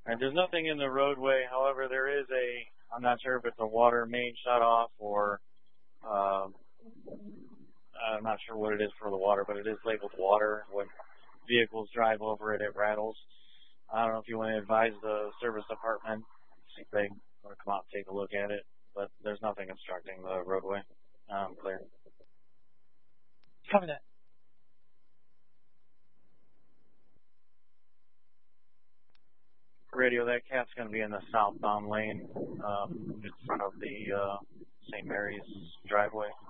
And there's nothing in the roadway. However, there is I'm not sure if it's a water main shut off or I'm not sure what it is for the water, but it is labeled water. When vehicles drive over it, it rattles. I don't know if you want to advise the service department, see if they want to come out and take a look at it, but there's nothing obstructing the roadway. Clear. Cover that. Radio, that cat's going to be in the southbound lane in front of the St. Mary's driveway.